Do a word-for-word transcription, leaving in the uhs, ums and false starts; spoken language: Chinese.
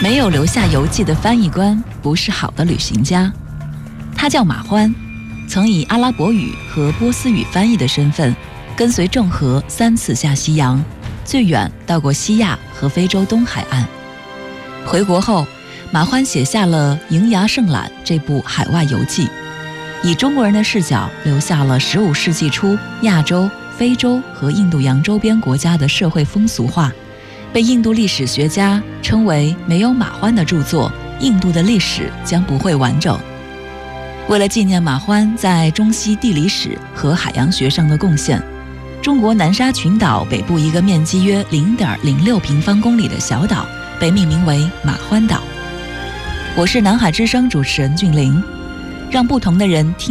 没有留下游记的翻译官不是好的旅行家。他叫马欢，曾以阿拉伯语和波斯语翻译的身份，跟随郑和三次下西洋，最远到过西亚和非洲东海岸。回国后，马欢写下了《瀛涯胜览》这部海外游记，以中国人的视角留下了十五世纪初亚洲、非洲和印度洋周边国家的社会风俗化，被印度历史学家称为没有马欢的著作，印度的历史将不会完整。为了纪念马欢在中西地理史和海洋学上的贡献，中国南沙群岛北部一个面积约 零点零六平方公里的小岛被命名为马欢岛。我是南海之声主持人俊玲，让不同的人听